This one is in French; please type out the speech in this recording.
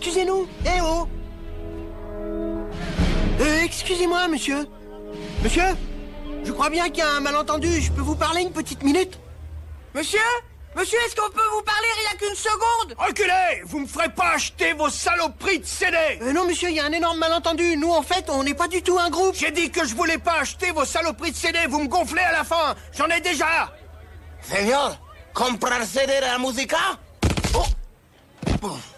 excusez-nous. Eh oh. Excusez-moi, monsieur. Monsieur, je crois bien qu'il y a un malentendu. Je peux vous parler une petite minute? Monsieur? Monsieur, est-ce qu'on peut vous parler rien qu'une seconde? Reculez! Vous me ferez pas acheter vos saloperies de CD! Non, monsieur, il y a un énorme malentendu. Nous, en fait, on n'est pas du tout un groupe. J'ai dit que je voulais pas acheter vos saloperies de CD. Vous me gonflez à la fin. J'en ai déjà. Señor, ¿comprar CD de la música? Oh.